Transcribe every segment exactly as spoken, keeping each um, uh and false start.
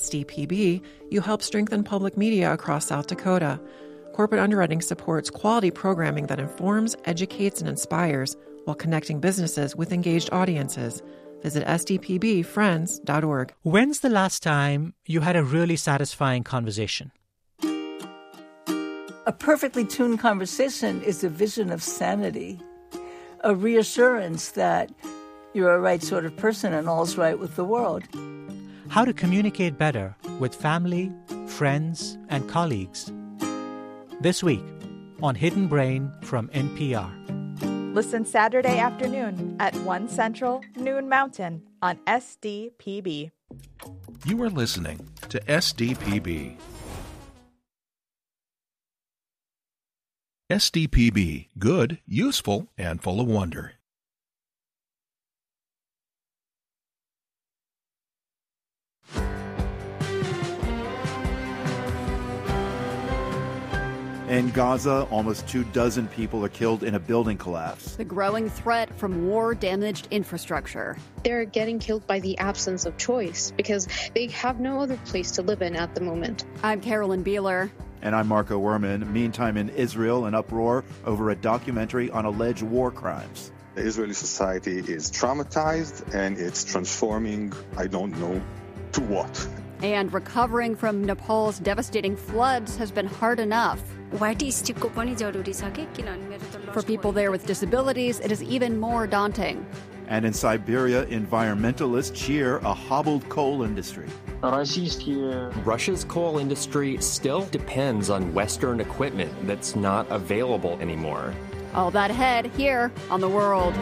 D P B, you help strengthen public media across South Dakota. Corporate underwriting supports quality programming that informs, educates, and inspires while connecting businesses with engaged audiences. Visit S D P B friends dot org. When's the last time you had a really satisfying conversation? A perfectly tuned conversation is a vision of sanity, a reassurance that you're a right sort of person and all's right with the world. How to communicate better with family, friends, and colleagues. This week on Hidden Brain from N P R. Listen Saturday afternoon at one Central, noon Mountain on S D P B. You are listening to S D P B. S D P B, good, useful, and full of wonder. In Gaza, almost two dozen people are killed in a building collapse. The growing threat from war-damaged infrastructure. They're getting killed by the absence of choice because they have no other place to live in at the moment. I'm Carolyn Beeler. And I'm Marco Werman. Meantime, in Israel, an uproar over a documentary on alleged war crimes. The Israeli society is traumatized and it's transforming, I don't know, to what. And recovering from Nepal's devastating floods has been hard enough. For people there with disabilities, it is even more daunting. And in Siberia, environmentalists cheer a hobbled coal industry. Russia's coal industry still depends on Western equipment that's not available anymore. All that ahead here on The World.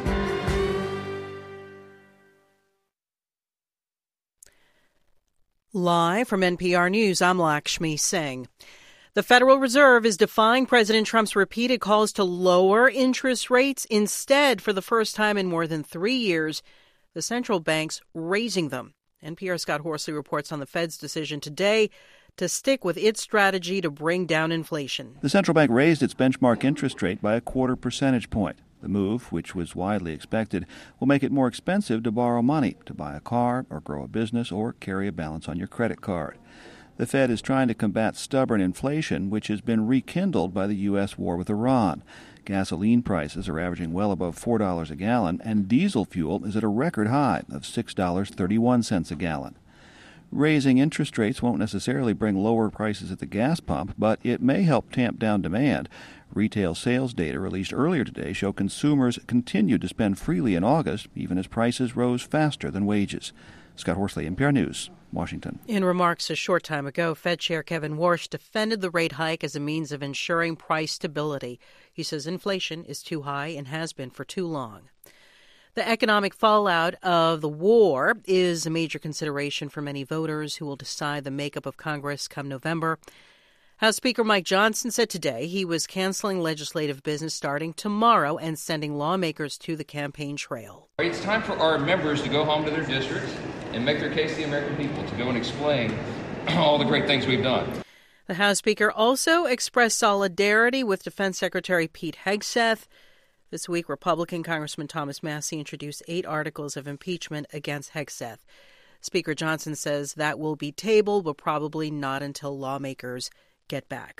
Live from N P R News, I'm Lakshmi Singh. The Federal Reserve is defying President Trump's repeated calls to lower interest rates. Instead, for the first time in more than three years, the central bank's raising them. N P R's Scott Horsley reports on the Fed's decision today to stick with its strategy to bring down inflation. The central bank raised its benchmark interest rate by a quarter percentage point. The move, which was widely expected, will make it more expensive to borrow money, to buy a car or grow a business or carry a balance on your credit card. The Fed is trying to combat stubborn inflation, which has been rekindled by the U S war with Iran. Gasoline prices are averaging well above four dollars a gallon, and diesel fuel is at a record high of six dollars and thirty-one cents a gallon. Raising interest rates won't necessarily bring lower prices at the gas pump, but it may help tamp down demand. Retail sales data released earlier today show consumers continued to spend freely in August, even as prices rose faster than wages. Scott Horsley, N P R News, Washington. In remarks a short time ago, Fed Chair Kevin Warsh defended the rate hike as a means of ensuring price stability. He says inflation is too high and has been for too long. The economic fallout of the war is a major consideration for many voters who will decide the makeup of Congress come November. House Speaker Mike Johnson said today he was canceling legislative business starting tomorrow and sending lawmakers to the campaign trail. It's time for our members to go home to their districts and make their case to the American people, to go and explain all the great things we've done. The House Speaker also expressed solidarity with Defense Secretary Pete Hegseth. This week, Republican Congressman Thomas Massie introduced eight articles of impeachment against Hegseth. Speaker Johnson says that will be tabled, but probably not until lawmakers get back.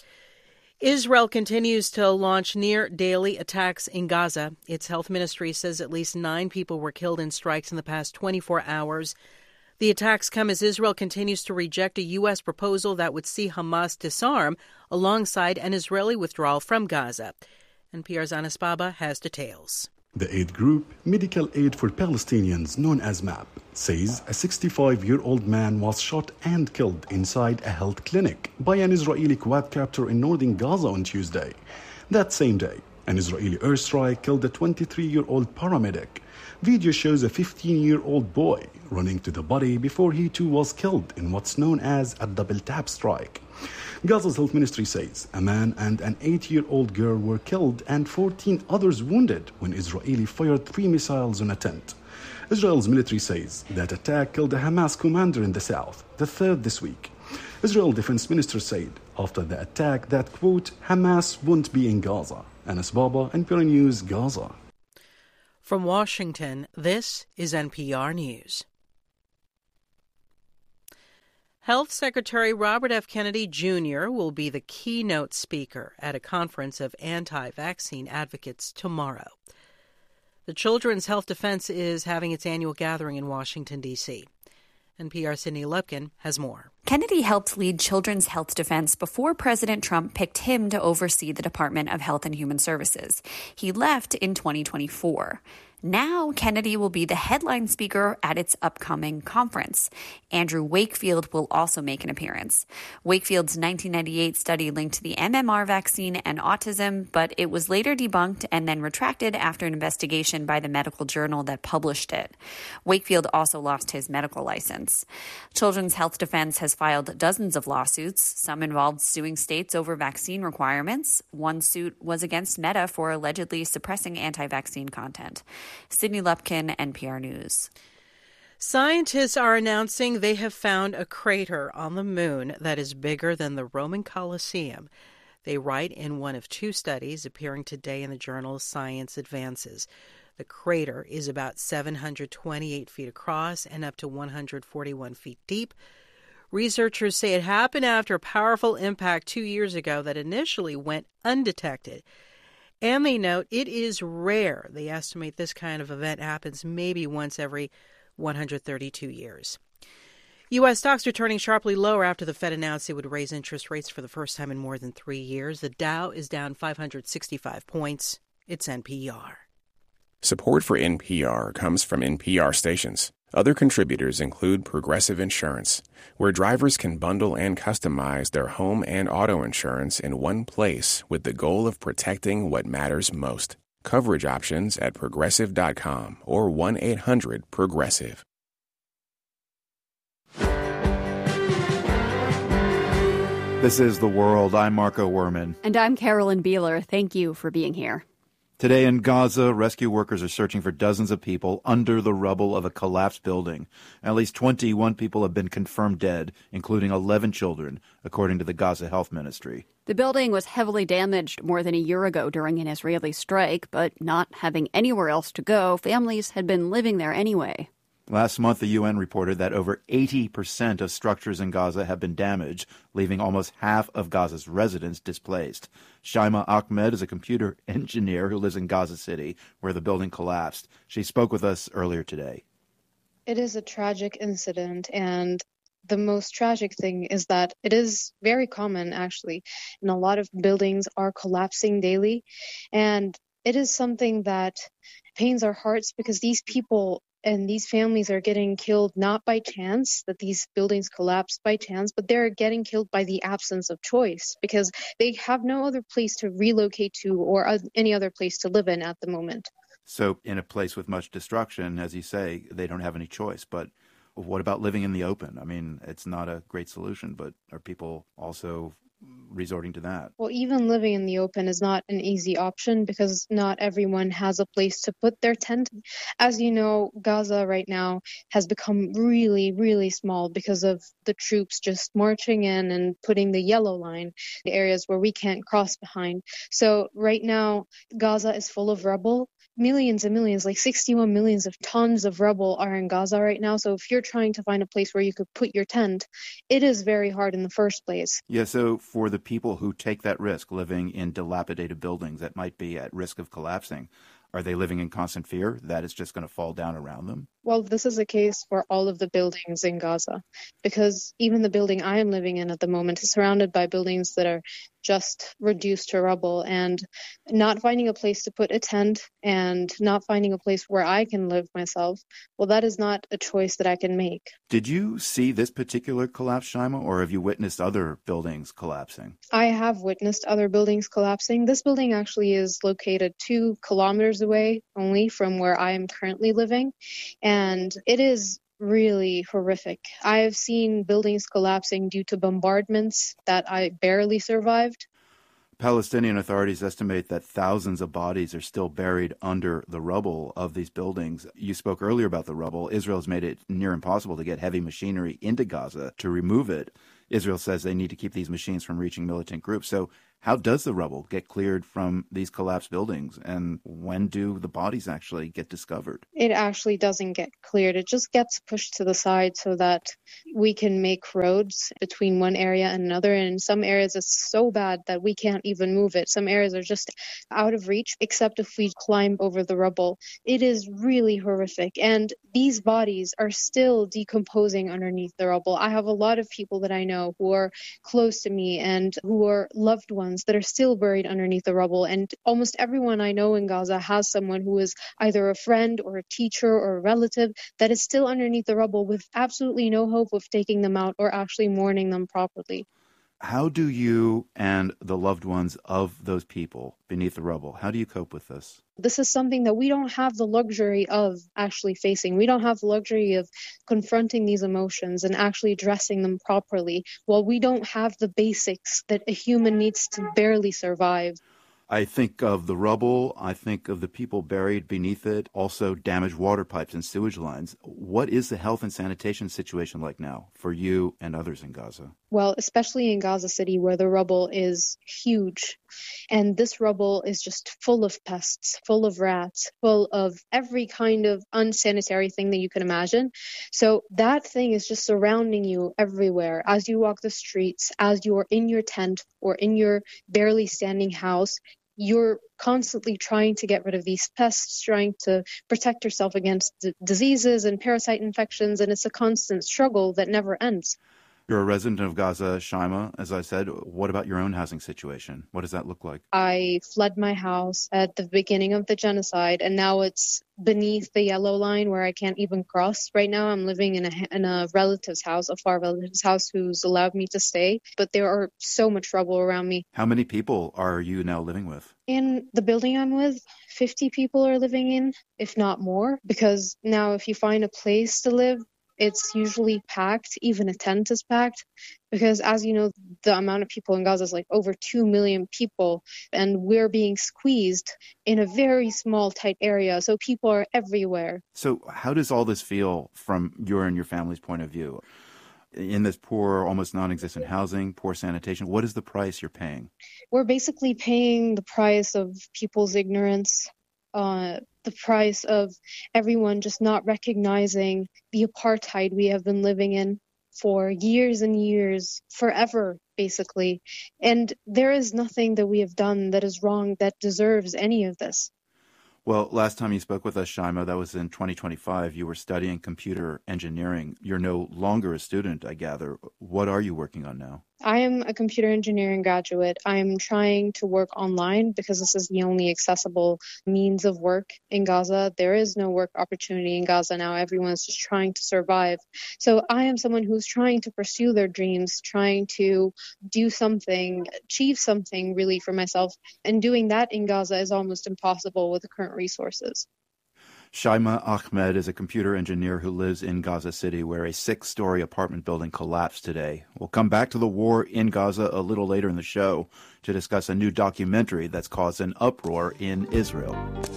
Israel continues to launch near-daily attacks in Gaza. Its health ministry says at least nine people were killed in strikes in the past twenty-four hours. The attacks come as Israel continues to reject a U S proposal that would see Hamas disarm alongside an Israeli withdrawal from Gaza. N P R's Anas Baba has details. The aid group, Medical Aid for Palestinians, known as MAP, says a sixty-five-year-old man was shot and killed inside a health clinic by an Israeli quadcopter in northern Gaza on Tuesday. That same day, an Israeli airstrike killed a twenty-three-year-old paramedic. Video shows a fifteen-year-old boy running to the body before he too was killed in what's known as a double-tap strike. Gaza's health ministry says a man and an eight-year-old girl were killed and fourteen others wounded when Israeli fired three missiles on a tent. Israel's military says that attack killed a Hamas commander in the south, the third this week. Israel defense minister said after the attack that, quote, Hamas won't be in Gaza. Anas Baba, N P R News, Gaza. From Washington, this is N P R News. Health Secretary Robert F. Kennedy Junior will be the keynote speaker at a conference of anti-vaccine advocates tomorrow. The Children's Health Defense is having its annual gathering in Washington, D C N P R Sydney Lupkin has more. Kennedy helped lead Children's Health Defense before President Trump picked him to oversee the Department of Health and Human Services. He left in twenty twenty-four. Now, Kennedy will be the headline speaker at its upcoming conference. Andrew Wakefield will also make an appearance. Wakefield's nineteen ninety-eight study linked the M M R vaccine and autism, but it was later debunked and then retracted after an investigation by the medical journal that published it. Wakefield also lost his medical license. Children's Health Defense has filed dozens of lawsuits. Some involved suing states over vaccine requirements. One suit was against Meta for allegedly suppressing anti-vaccine content. Sydney Lupkin, N P R News. Scientists are announcing they have found a crater on the moon that is bigger than the Roman Colosseum. They write in one of two studies appearing today in the journal Science Advances. The crater is about seven hundred twenty-eight feet across and up to one hundred forty-one feet deep. Researchers say it happened after a powerful impact two years ago that initially went undetected. And they note it is rare. They estimate this kind of event happens maybe once every one hundred thirty-two years. U S stocks are turning sharply lower after the Fed announced it would raise interest rates for the first time in more than three years. The Dow is down five hundred sixty-five points. It's N P R. Support for N P R comes from N P R stations. Other contributors include Progressive Insurance, where drivers can bundle and customize their home and auto insurance in one place with the goal of protecting what matters most. Coverage options at progressive dot com or one eight hundred progressive. This is The World. I'm Marco Werman. And I'm Carolyn Beeler. Thank you for being here. Today in Gaza, rescue workers are searching for dozens of people under the rubble of a collapsed building. At least twenty-one people have been confirmed dead, including eleven children, according to the Gaza Health Ministry. The building was heavily damaged more than a year ago during an Israeli strike, but not having anywhere else to go, families had been living there anyway. Last month, the U N reported that over eighty percent of structures in Gaza have been damaged, leaving almost half of Gaza's residents displaced. Shaima Ahmed is a computer engineer who lives in Gaza City, where the building collapsed. She spoke with us earlier today. It is a tragic incident, and the most tragic thing is that it is very common, actually, and a lot of buildings are collapsing daily, and it is something that pains our hearts because these people and these families are getting killed not by chance, that these buildings collapsed by chance, but they're getting killed by the absence of choice because they have no other place to relocate to or any other place to live in at the moment. So in a place with much destruction, as you say, they don't have any choice. But what about living in the open? I mean, it's not a great solution, but are people also resorting to that? Well, even living in the open is not an easy option because not everyone has a place to put their tent. As you know, Gaza right now has become really, really small because of the troops just marching in and putting the yellow line, the areas where we can't cross behind. So right now, Gaza is full of rubble. Millions and millions, like sixty-one millions of tons of rubble are in Gaza right now. So if you're trying to find a place where you could put your tent, it is very hard in the first place. Yeah, so for the people who take that risk, living in dilapidated buildings that might be at risk of collapsing, are they living in constant fear that it's just going to fall down around them? Well, this is a case for all of the buildings in Gaza, because even the building I am living in at the moment is surrounded by buildings that are just reduced to rubble, and not finding a place to put a tent and not finding a place where I can live myself, well, that is not a choice that I can make. Did you see this particular collapse, Shaima, or have you witnessed other buildings collapsing? I have witnessed other buildings collapsing. This building actually is located two kilometers away only from where I am currently living, and it is really horrific. I have seen buildings collapsing due to bombardments that I barely survived. Palestinian authorities estimate that thousands of bodies are still buried under the rubble of these buildings. You spoke earlier about the rubble. Israel has made it near impossible to get heavy machinery into Gaza to remove it. Israel says they need to keep these machines from reaching militant groups. So How does the rubble get cleared from these collapsed buildings, and when do the bodies actually get discovered? It actually doesn't get cleared. It just gets pushed to the side so that we can make roads between one area and another. And in some areas, it's so bad that we can't even move it. Some areas are just out of reach, except if we climb over the rubble. It is really horrific. And these bodies are still decomposing underneath the rubble. I have a lot of people that I know who are close to me and who are loved ones that are still buried underneath the rubble. And almost everyone I know in Gaza has someone who is either a friend or a teacher or a relative that is still underneath the rubble with absolutely no hope of taking them out or actually mourning them properly. How do you and the loved ones of those people beneath the rubble, how do you cope with this? This is something that we don't have the luxury of actually facing. We don't have the luxury of confronting these emotions and actually addressing them properly while we don't have the basics that a human needs to barely survive. I think of the rubble, I think of the people buried beneath it, also damaged water pipes and sewage lines. What is the health and sanitation situation like now for you and others in Gaza? Well, especially in Gaza City, where the rubble is huge. And this rubble is just full of pests, full of rats, full of every kind of unsanitary thing that you can imagine. So that thing is just surrounding you everywhere. As you walk the streets, as you're in your tent or in your barely standing house, you're constantly trying to get rid of these pests, trying to protect yourself against d- diseases and parasite infections, and it's a constant struggle that never ends. You're a resident of Gaza, Shaima, as I said. What about your own housing situation? What does that look like? I fled my house at the beginning of the genocide, and now it's beneath the yellow line where I can't even cross. Right now I'm living in a, in a relative's house, a far relative's house who's allowed me to stay, but there are so much rubble around me. How many people are you now living with? In the building I'm with, fifty people are living in, if not more, because now if you find a place to live, it's usually packed. Even a tent is packed because, as you know, the amount of people in Gaza is like over two million people, and we're being squeezed in a very small, tight area. So people are everywhere. So how does all this feel from your and your family's point of view? In this poor, almost non-existent housing, poor sanitation, what is the price you're paying? We're basically paying the price of people's ignorance, uh, the price of everyone just not recognizing the apartheid we have been living in for years and years, forever, basically. And there is nothing that we have done that is wrong that deserves any of this. Well, last time you spoke with us, Shaima, that was in twenty twenty-five. You were studying computer engineering. You're no longer a student, I gather. What are you working on now? I am a computer engineering graduate. I'm trying to work online because this is the only accessible means of work in Gaza. There is no work opportunity in Gaza now. Everyone's just trying to survive. So I am someone who's trying to pursue their dreams, trying to do something, achieve something really for myself. And doing that in Gaza is almost impossible with the current resources. Shaima Ahmed is a computer engineer who lives in Gaza City, where a six-story apartment building collapsed today. We'll come back to the war in Gaza a little later in the show to discuss a new documentary that's caused an uproar in Israel.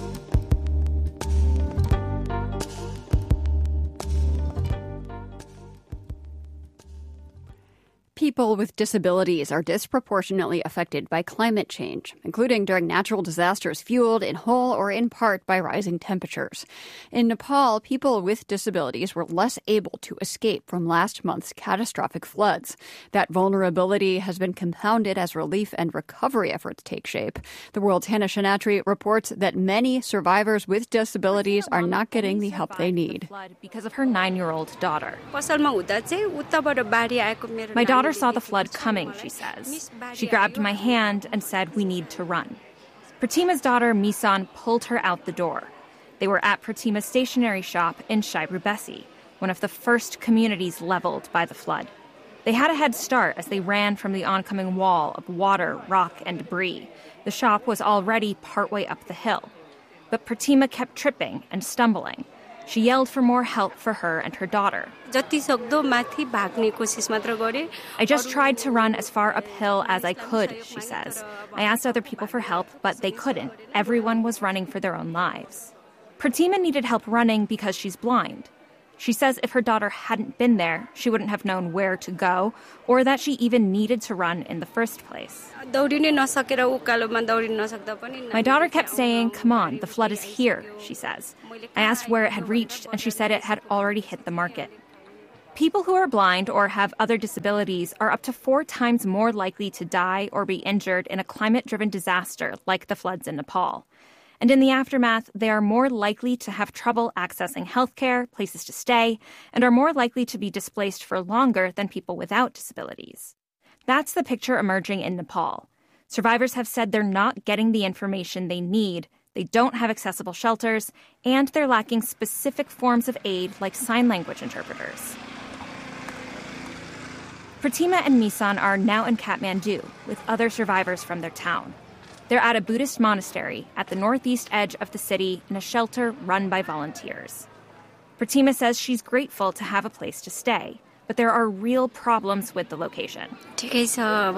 People with disabilities are disproportionately affected by climate change, including during natural disasters fueled in whole or in part by rising temperatures. In Nepal, people with disabilities were less able to escape from last month's catastrophic floods. That vulnerability has been compounded as relief and recovery efforts take shape. The World's Hannah Shanatri reports that many survivors with disabilities are not getting the help they need. Because of her nine-year-old daughter. My daughter saw the flood coming, she says. She grabbed my hand and said, "We need to run." Pratima's daughter, Misan, pulled her out the door. They were at Pratima's stationery shop in Shairubesi, one of the first communities leveled by the flood. They had a head start as they ran from the oncoming wall of water, rock, and debris. The shop was already partway up the hill. But Pratima kept tripping and stumbling. She yelled for more help for her and her daughter. I just tried to run as far uphill as I could, she says. I asked other people for help, but they couldn't. Everyone was running for their own lives. Pratima needed help running because she's blind. She says if her daughter hadn't been there, she wouldn't have known where to go or that she even needed to run in the first place. My daughter kept saying, "Come on, the flood is here," she says. I asked where it had reached, and she said it had already hit the market. People who are blind or have other disabilities are up to four times more likely to die or be injured in a climate-driven disaster like the floods in Nepal. And in the aftermath, they are more likely to have trouble accessing healthcare, places to stay, and are more likely to be displaced for longer than people without disabilities. That's the picture emerging in Nepal. Survivors have said they're not getting the information they need, they don't have accessible shelters, and they're lacking specific forms of aid like sign language interpreters. Pratima and Misan are now in Kathmandu with other survivors from their town. They're at a Buddhist monastery at the northeast edge of the city in a shelter run by volunteers. Pratima says she's grateful to have a place to stay, but there are real problems with the location. It's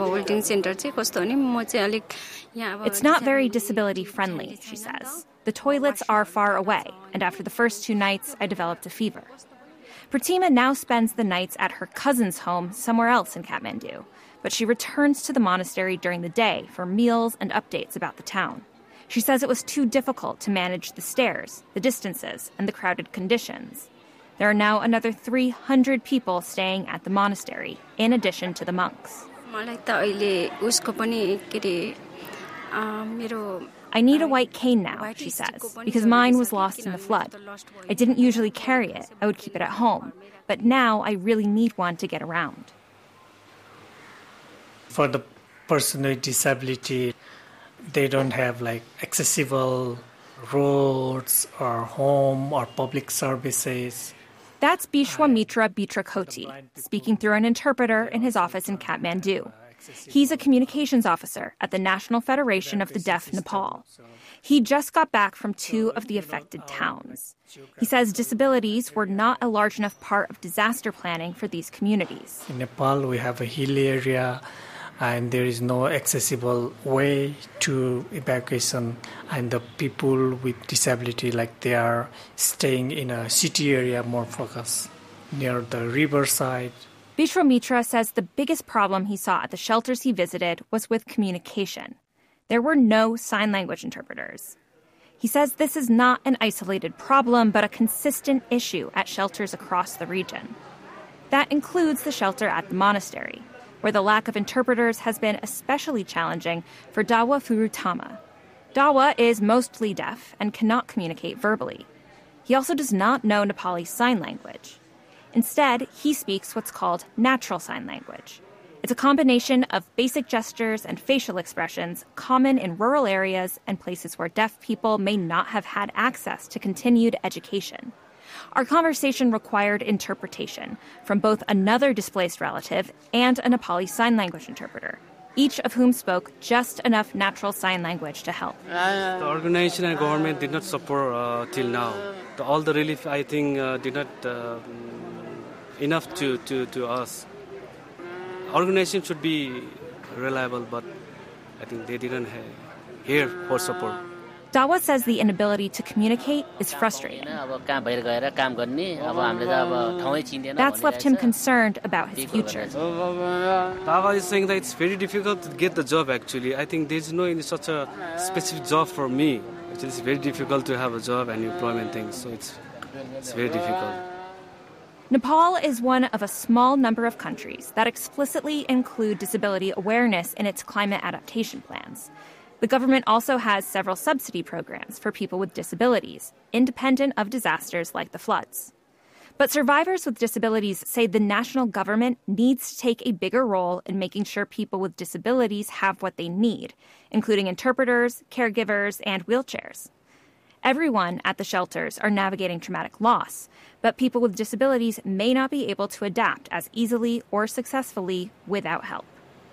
not very disability-friendly, she says. The toilets are far away, and after the first two nights, I developed a fever. Pratima now spends the nights at her cousin's home somewhere else in Kathmandu, but she returns to the monastery during the day for meals and updates about the town. She says it was too difficult to manage the stairs, the distances, and the crowded conditions. There are now another three hundred people staying at the monastery, in addition to the monks. I need a white cane now, she says, because mine was lost in the flood. I didn't usually carry it. I would keep it at home. But now I really need one to get around. For the person with disability, they don't have like accessible roads or home or public services. That's Bishwamitra Bitrakoti, speaking through an interpreter in his office in Kathmandu. He's a communications officer at the National Federation of the Deaf Nepal. He just got back from two of the affected towns. He says disabilities were not a large enough part of disaster planning for these communities. In Nepal, we have a hilly area, and there is no accessible way to evacuation. And the people with disability, like they are staying in a city area more focused, near the riverside. Bishwamitra says the biggest problem he saw at the shelters he visited was with communication. There were no sign language interpreters. He says this is not an isolated problem, but a consistent issue at shelters across the region. That includes the shelter at the monastery, where the lack of interpreters has been especially challenging for Dawa Furutama. Dawa is mostly deaf and cannot communicate verbally. He also does not know Nepali Sign Language. Instead, he speaks what's called natural sign language. It's a combination of basic gestures and facial expressions common in rural areas and places where deaf people may not have had access to continued education. Our conversation required interpretation from both another displaced relative and a Nepali Sign Language interpreter, each of whom spoke just enough natural sign language to help. The organization and government did not support uh, till now. All the relief, I think, uh, did not uh, enough to, to, to us. Organization should be reliable, but I think they didn't have, hear for support. Dawa says the inability to communicate is frustrating. That's left him concerned about his future. Dawa is saying that it's very difficult to get the job, actually. I think there's no such a specific job for me. Actually, it's very difficult to have a job and employment things, so it's, it's very difficult. Nepal is one of a small number of countries that explicitly include disability awareness in its climate adaptation plans. The government also has several subsidy programs for people with disabilities, independent of disasters like the floods. But survivors with disabilities say the national government needs to take a bigger role in making sure people with disabilities have what they need, including interpreters, caregivers, and wheelchairs. Everyone at the shelters are navigating traumatic loss, but people with disabilities may not be able to adapt as easily or successfully without help.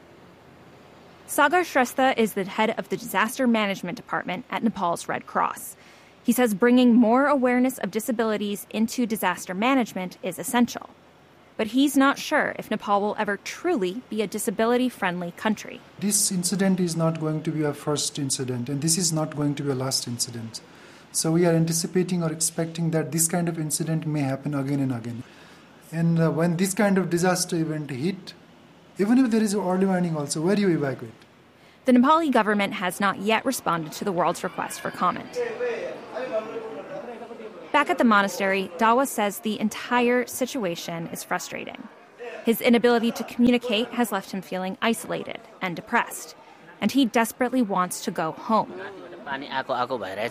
Sagar Shrestha is the head of the Disaster Management Department at Nepal's Red Cross. He says bringing more awareness of disabilities into disaster management is essential. But he's not sure if Nepal will ever truly be a disability-friendly country. This incident is not going to be a first incident, and this is not going to be a last incident. So we are anticipating or expecting that this kind of incident may happen again and again. And uh, when this kind of disaster event hit, even if there is early warning also, where do you evacuate? The Nepali government has not yet responded to the world's request for comment. Back at the monastery, Dawa says the entire situation is frustrating. His inability to communicate has left him feeling isolated and depressed, and he desperately wants to go home. Actually,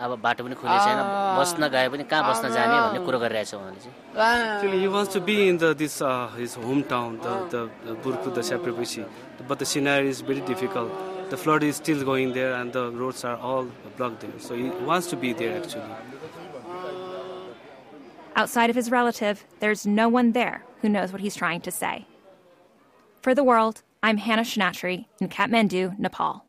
he wants to be in the, this uh, his hometown, the, the Burku, the Saprabishi, but the scenario is very difficult. The flood is still going there and the roads are all blocked there. So he wants to be there actually. Outside of his relative, there's no one there who knows what he's trying to say. For The World, I'm Hannah Shnatri in Kathmandu, Nepal.